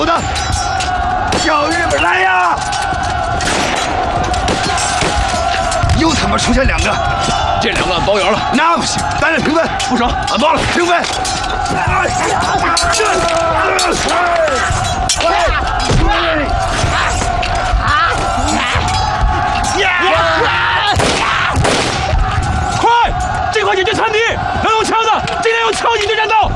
狗的，叫日本来呀！又他妈出现2个， 这2个俺包圆了。 那不行，咱俩平分。 不成，俺包了， 平分。